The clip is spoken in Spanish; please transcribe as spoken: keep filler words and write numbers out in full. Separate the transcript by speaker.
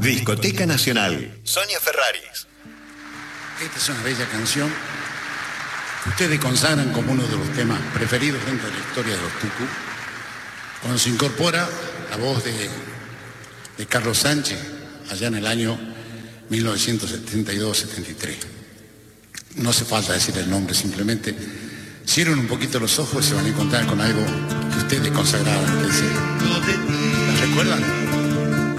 Speaker 1: Discoteca Nacional. Sonia Ferraris.
Speaker 2: Esta es una bella canción que ustedes consagran como uno de los temas preferidos dentro de la historia de los Tucu, cuando se incorpora la voz de, de Carlos Sánchez allá en el año mil novecientos setenta y dos setenta y tres. No hace falta decir el nombre, simplemente cierren un poquito los ojos y se van a encontrar con algo que ustedes consagraban. ¿La recuerdan?